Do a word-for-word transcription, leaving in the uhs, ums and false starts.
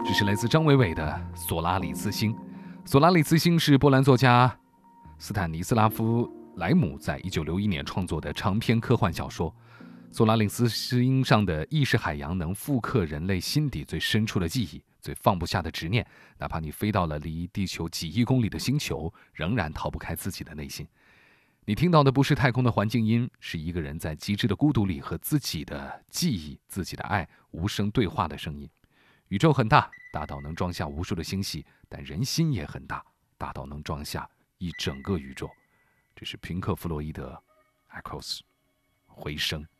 这是来自张伟伟的《索拉里斯星》。索拉里斯星是波兰作家斯坦尼斯拉夫莱姆在一九六一年创作的长篇科幻小说。索拉里斯星上的意识海洋能复刻人类心底最深处的记忆，最放不下的执念，哪怕你飞到了离地球几亿公里的星球，仍然逃不开自己的内心。你听到的不是太空的环境音，是一个人在极致的孤独里和自己的记忆、自己的爱无声对话的声音。宇宙很大，大到能装下无数的星系，但人心也很大，大到能装下一整个宇宙。这是平克·弗洛伊德 Echoes 回声。